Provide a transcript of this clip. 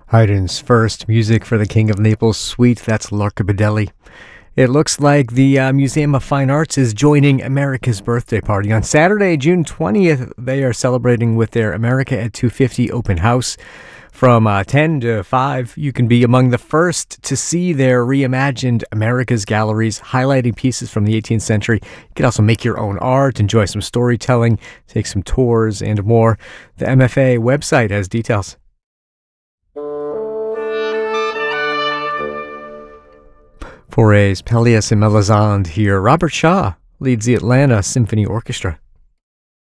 Haydn's first music for the King of Naples suite, that's L'Arcabdelli. It looks like the Museum of Fine Arts is joining America's birthday party. On Saturday, June 20th, they are celebrating with their America at 250 open house. From 10 to 5, you can be among the first to see their reimagined America's galleries, highlighting pieces from the 18th century. You can also make your own art, enjoy some storytelling, take some tours, and more. The MFA website has details. Fauré's Pelléas et Mélisande here. Robert Shaw leads the Atlanta Symphony Orchestra.